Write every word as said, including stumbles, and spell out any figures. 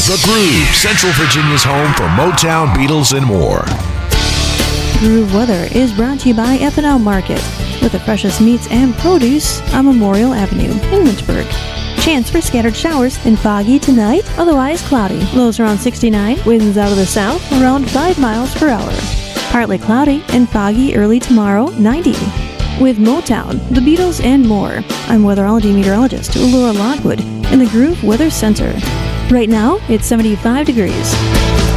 The Groove, Central Virginia's home for Motown, Beatles, and more. Groove Weather is brought to you by F and L Market, with the freshest meats and produce on Memorial Avenue in Lynchburg. Chance for scattered showers and foggy tonight, otherwise cloudy. Lows around sixty-nine, winds out of the south around five miles per hour. Partly cloudy and foggy early tomorrow, ninety. With Motown, the Beatles, and more, I'm weatherology meteorologist Laura Lockwood in the Groove Weather Center. Right now, it's seventy-five degrees.